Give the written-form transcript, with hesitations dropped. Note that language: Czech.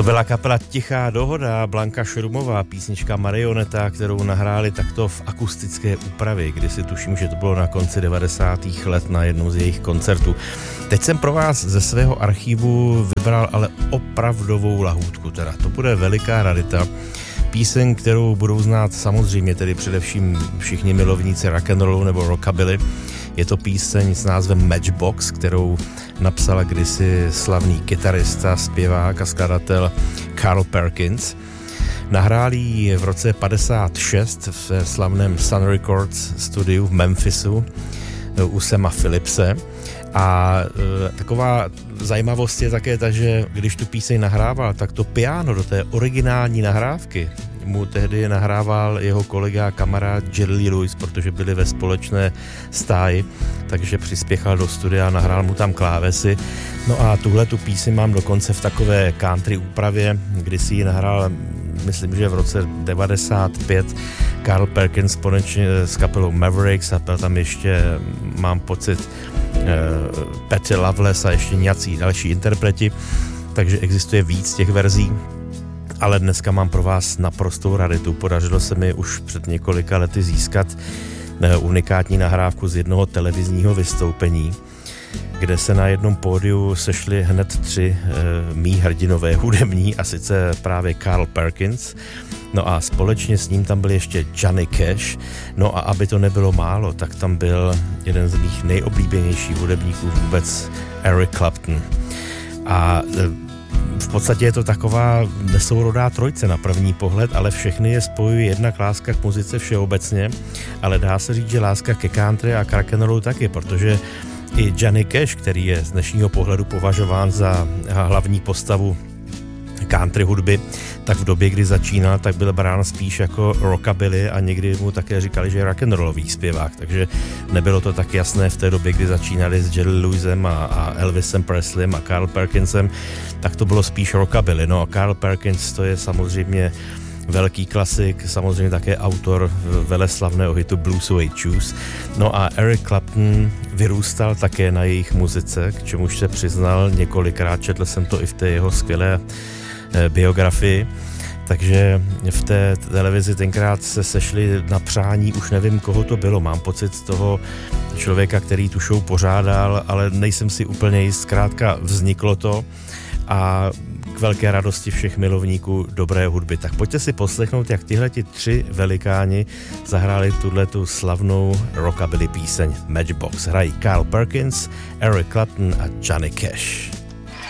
To byla kapela Tichá dohoda, Blanka Šrumová, písnička Marioneta, kterou nahráli takto v akustické úpravě, kdysi tuším, že to bylo na konci 90. let na jednou z jejich koncertů. Teď jsem pro vás ze svého archivu vybral ale opravdovou lahůdku, teda to bude veliká rarita. Píseň, kterou budou znát samozřejmě tedy především všichni milovníci rock'n'rollu nebo rockabilly. Je to píseň s názvem Matchbox, kterou napsala kdysi slavný kytarista, zpěvák a skladatel Carl Perkins. Nahrál ji v roce 56 v slavném Sun Records studiu v Memphisu u Sama Philipse. A taková zajímavost je také ta, že když tu píseň nahrával, tak to piano do té originální nahrávky mu tehdy nahrával jeho kolega a kamarád Jerry Lewis, protože byli ve společné stáji, takže přispěchal do studia a nahrál mu tam klávesy. No a tuhle tu píseň mám dokonce v takové country úpravě, kdy si ji nahrál, myslím, že v roce 95 Carl Perkins společně s kapelou Mavericks a byl tam ještě, mám pocit, Patti Loveless a ještě nějací další interpreti, takže existuje víc těch verzí. Ale dneska mám pro vás naprostou raritu. Podařilo se mi už před několika lety získat unikátní nahrávku z jednoho televizního vystoupení, kde se na jednom pódiu sešli hned tři mí hrdinové hudební, a sice právě Carl Perkins, no a společně s ním tam byl ještě Johnny Cash, no a aby to nebylo málo, tak tam byl jeden z mých nejoblíbenějších hudebníků vůbec, Eric Clapton. A v podstatě je to taková nesourodá trojce na první pohled, ale všechny je spojuje jednak láska k muzice všeobecně, ale dá se říct, že láska ke country a k rock'n'rollu taky, protože i Johnny Cash, který je z dnešního pohledu považován za hlavní postavu country hudby, tak v době, kdy začínal, tak byl brán spíš jako rockabilly a někdy mu také říkali, že je rock'n'rollový zpěvák, takže nebylo to tak jasné v té době, kdy začínali s Jerry Lewisem a Elvisem Presleyem a Carl Perkinsem, tak to bylo spíš rockabilly. No a Carl Perkins, to je samozřejmě velký klasik, samozřejmě také autor veleslavného hitu Blues Away Choose. No a Eric Clapton vyrůstal také na jejich muzice, k čemuž se přiznal několikrát, četl jsem to i v té jeho skvělé biografii, takže v té televizi tenkrát se sešli na přání, už nevím, koho to bylo, mám pocit z toho člověka, který tu show pořádal, ale nejsem si úplně jist, zkrátka vzniklo to a k velké radosti všech milovníků dobré hudby. Tak pojďte si poslechnout, jak tihleti tři velikáni zahráli tuhletu slavnou rockabilly píseň Matchbox. Hrají Carl Perkins, Eric Clapton a Johnny Cash.